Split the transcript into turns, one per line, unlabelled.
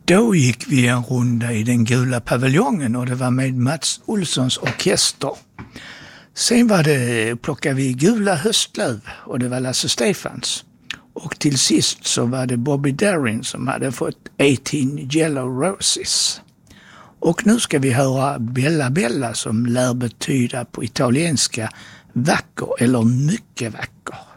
Då gick vi en runda i den gula paviljongen och det var med Mats Olssons orkester. Sen plockade vi gula höstlöv och det var Lasse Stefans. Och till sist så var det Bobby Darin som hade fått 18 Yellow Roses. Och nu ska vi höra Bella Bella som lär betyda på italienska vacker eller mycket vacker.